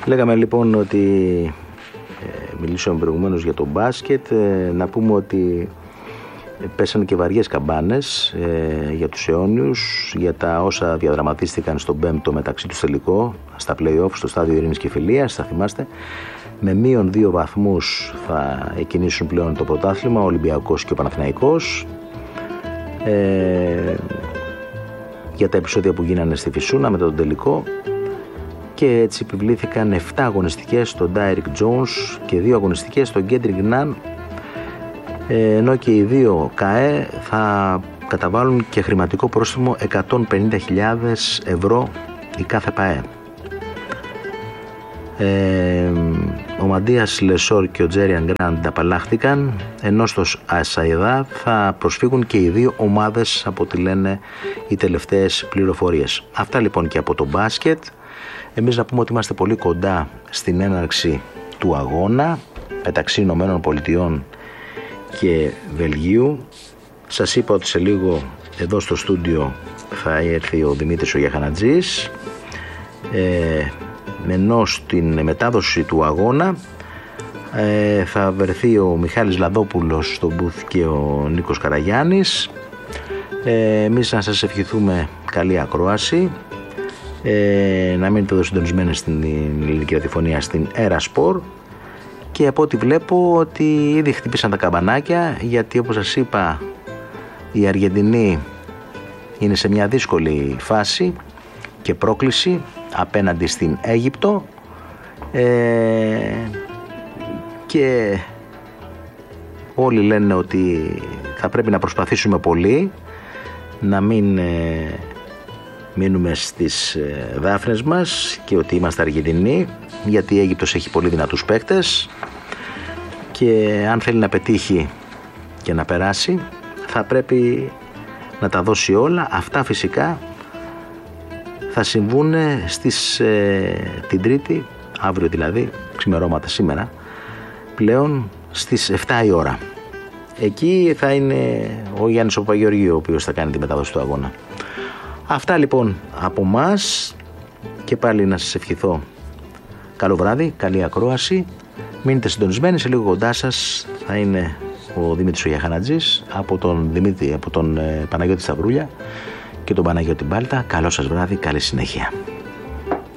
Λέγαμε λοιπόν ότι μιλήσαμε προηγουμένως για το μπάσκετ. Να πούμε ότι πέσανε και βαριές καμπάνες για τους αιώνιους, για τα όσα διαδραματίστηκαν στον 5ο μεταξύ τους τελικό, στα play-off, στο στάδιο Ειρήνης και Φιλίας, θα θυμάστε. Με μείον 2 βαθμούς θα εκκινήσουν πλέον το πρωτάθλημα, ο Ολυμπιακός και ο Παναθηναϊκός. Για τα επεισόδια που γίνανε στη Φυσούνα μετά τον τελικό, και έτσι επιβλήθηκαν 7 αγωνιστικές στον Derrick Jones και 2 αγωνιστικές στον Kendrick Nunn, ενώ και οι 2 ΚΑΕ θα καταβάλουν και χρηματικό πρόστιμο 150.000 ευρώ η κάθε ΠΑΕ. Ο Μαντίας Λεσόρ και ο Τζέριαν Γκραντ απαλλάχθηκαν, ενώ στο Ασαϊδά θα προσφύγουν και οι 2 ομάδες, από ό,τι λένε οι τελευταίες πληροφορίες. Αυτά λοιπόν και από το μπάσκετ. Εμείς να πούμε ότι είμαστε πολύ κοντά στην έναρξη του αγώνα μεταξύ Ηνωμένων Πολιτειών και Βελγίου. Σας είπα ότι σε λίγο εδώ στο στούντιο θα έρθει ο Δημήτρης ο Γιαχανατζής, ενώ στην μετάδοση του αγώνα θα βρεθεί ο Μιχάλης Λαδόπουλος στο booth και ο Νίκος Καραγιάννης. Εμείς να σας ευχηθούμε καλή ακρόαση, να μείνετε εδώ συντονισμένοι στην ελληνική ραδιοφωνία, στην Ερασπορ, και από ό,τι βλέπω ότι ήδη χτυπήσαν τα καμπανάκια, γιατί όπως σας είπα η Αργεντινή είναι σε μια δύσκολη φάση και πρόκληση απέναντι στην Αίγυπτο, και όλοι λένε ότι θα πρέπει να προσπαθήσουμε πολύ να μην μείνουμε στις δάφνες μας και ότι είμαστε Αργεντινοί, γιατί η Αίγυπτος έχει πολύ δυνατούς παίκτες και αν θέλει να πετύχει και να περάσει θα πρέπει να τα δώσει όλα. Αυτά φυσικά θα συμβούν την Τρίτη, αύριο δηλαδή, ξημερώματα σήμερα πλέον, στις 7 η ώρα. Εκεί θα είναι ο Γιάννης ο Παπαγεωργίου, ο οποίος θα κάνει τη μετάδοση του αγώνα. Αυτά λοιπόν από μας, και πάλι να σας ευχηθώ καλό βράδυ, καλή ακρόαση. Μείνετε συντονισμένοι, σε λίγο κοντά σας θα είναι ο Δημήτρης ο Γιαχανατζής από τον Παναγιώτη Σταυρούλια και τον Παναγιώτη Μπάλτα. Καλό σας βράδυ, καλή συνέχεια.